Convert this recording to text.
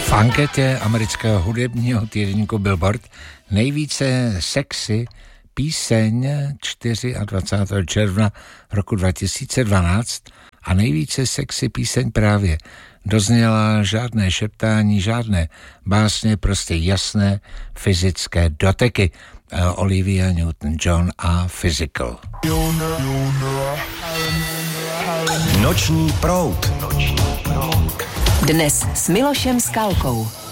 V anketě amerického hudebního týdeníku Billboard nejvíce sexy píseň 24. června roku 2012 a nejvíce sexy píseň právě dozněla žádné šeptání, žádné básně, prostě jasné fyzické doteky. Olivia Newton-John a Physical. Noční proud. Dnes s Milošem Skalkou.